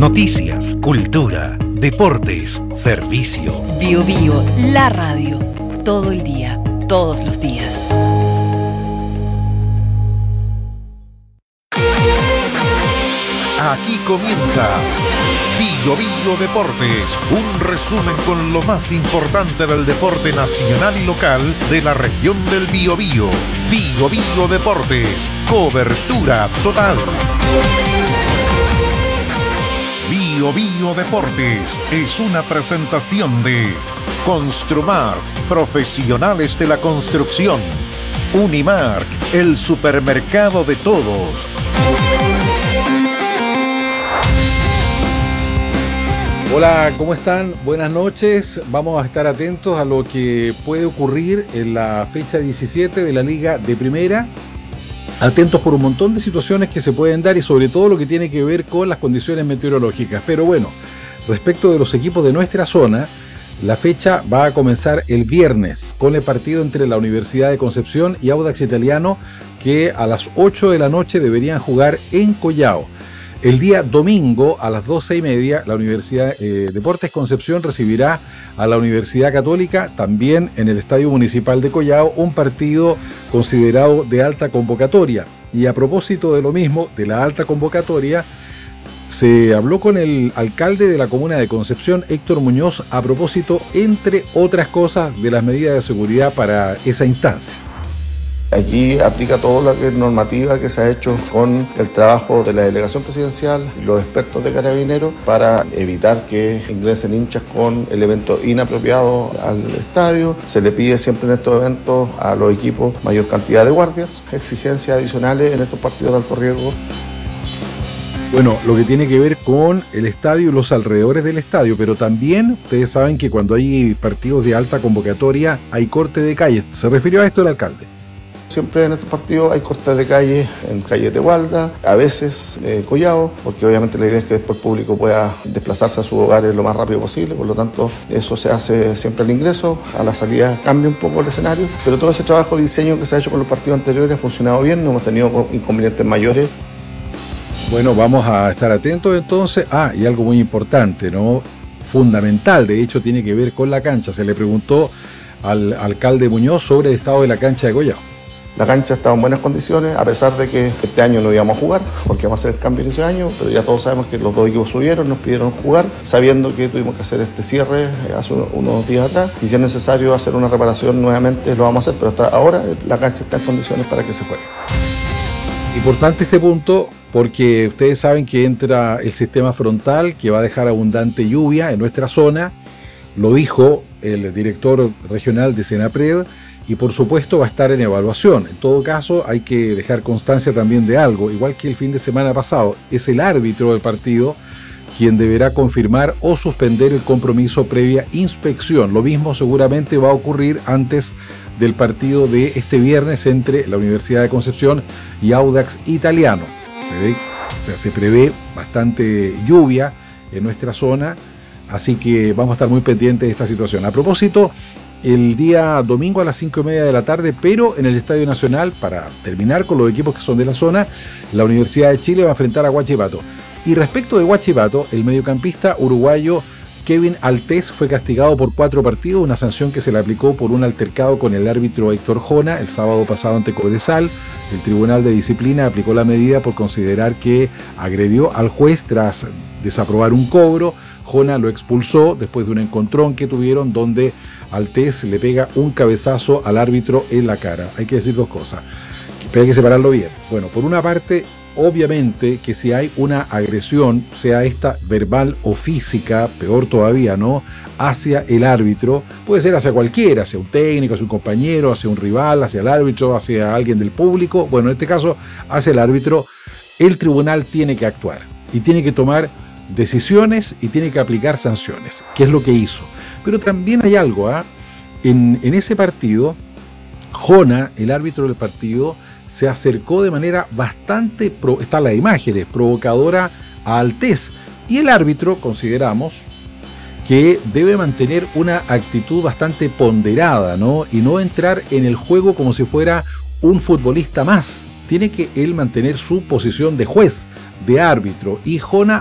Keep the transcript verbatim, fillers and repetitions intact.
Noticias, cultura, deportes, servicio. Bio Bio, la radio. Todo el día, todos los días. Aquí comienza Bio Bio Deportes, un resumen con lo más importante del deporte nacional y local de la región del Biobío. Bio Bio Deportes, cobertura total. Bio Bio Deportes es una presentación de Construmark, profesionales de la construcción. Unimark, el supermercado de todos. Hola, ¿cómo están? Buenas noches. Vamos a estar atentos a lo que puede ocurrir en la fecha diecisiete de la Liga de Primera. Atentos por un montón de situaciones que se pueden dar y sobre todo lo que tiene que ver con las condiciones meteorológicas. Pero bueno, respecto de los equipos de nuestra zona, la fecha va a comenzar el viernes con el partido entre la Universidad de Concepción y Audax Italiano, que a las ocho de la noche deberían jugar en Collao. El día domingo a las doce y media la Universidad eh, Deportes Concepción recibirá a la Universidad Católica también en el Estadio Municipal de Collao, un partido considerado de alta convocatoria. Y a propósito de lo mismo, de la alta convocatoria, se habló con el alcalde de la comuna de Concepción, Héctor Muñoz, a propósito, entre otras cosas, de las medidas de seguridad para esa instancia. Aquí aplica toda la normativa que se ha hecho con el trabajo de la delegación presidencial y los expertos de Carabineros para evitar que ingresen hinchas con elementos inapropiados al estadio. Se le pide siempre en estos eventos a los equipos mayor cantidad de guardias, exigencias adicionales en estos partidos de alto riesgo. Bueno, lo que tiene que ver con el estadio y los alrededores del estadio, pero también ustedes saben que cuando hay partidos de alta convocatoria hay corte de calles. ¿Se refirió a esto el alcalde? Siempre en estos partidos hay cortes de calle en calle de Gualda, a veces eh, Collao, porque obviamente la idea es que después el público pueda desplazarse a sus hogares lo más rápido posible, por lo tanto eso se hace siempre al ingreso, a la salida cambia un poco el escenario, pero todo ese trabajo de diseño que se ha hecho con los partidos anteriores ha funcionado bien, no hemos tenido inconvenientes mayores. Bueno, vamos a estar atentos entonces. Ah, y algo muy importante, ¿no? Fundamental, de hecho tiene que ver con la cancha. Se le preguntó al alcalde Muñoz sobre el estado de la cancha de Collao. La cancha estaba en buenas condiciones, a pesar de que este año no íbamos a jugar, porque vamos a hacer el cambio inicio de año, pero ya todos sabemos que los dos equipos subieron, nos pidieron jugar, sabiendo que tuvimos que hacer este cierre hace unos días atrás, y si es necesario hacer una reparación nuevamente lo vamos a hacer, pero hasta ahora la cancha está en condiciones para que se juegue. Importante este punto, porque ustedes saben que entra el sistema frontal que va a dejar abundante lluvia en nuestra zona, lo dijo el director regional de Senapred, y por supuesto va a estar en evaluación. En todo caso hay que dejar constancia también de algo, igual que el fin de semana pasado, es el árbitro del partido quien deberá confirmar o suspender el compromiso previa inspección. Lo mismo seguramente va a ocurrir antes del partido de este viernes entre la Universidad de Concepción y Audax Italiano. Se ve, o sea, se prevé bastante lluvia en nuestra zona, así que vamos a estar muy pendientes de esta situación. A propósito, el día domingo a las cinco y media de la tarde, pero en el Estadio Nacional, para terminar con los equipos que son de la zona, la Universidad de Chile va a enfrentar a Huachipato. Y respecto de Huachipato, el mediocampista uruguayo Kevin Altés fue castigado por cuatro partidos, una sanción que se le aplicó por un altercado con el árbitro Héctor Jona el sábado pasado ante Cobresal. El Tribunal de Disciplina aplicó la medida por considerar que agredió al juez tras desaprobar un cobro. Jona lo expulsó después de un encontrón que tuvieron donde Altés le pega un cabezazo al árbitro en la cara. Hay que decir dos cosas, pero hay que separarlo bien. Bueno, por una parte, obviamente que si hay una agresión, sea esta verbal o física, peor todavía, ¿no?, hacia el árbitro, puede ser hacia cualquiera, hacia un técnico, hacia un compañero, hacia un rival, hacia el árbitro, hacia alguien del público, bueno, en este caso, hacia el árbitro, el tribunal tiene que actuar y tiene que tomar decisiones y tiene que aplicar sanciones, que es lo que hizo. Pero también hay algo, ¿ah? En, en ese partido, Jona, el árbitro del partido, se acercó de manera bastante, pro, están las imágenes, provocadora a Altés. Y el árbitro, consideramos, que debe mantener una actitud bastante ponderada, ¿no? Y no entrar en el juego como si fuera un futbolista más. Tiene que él mantener su posición de juez, de árbitro. Y Jona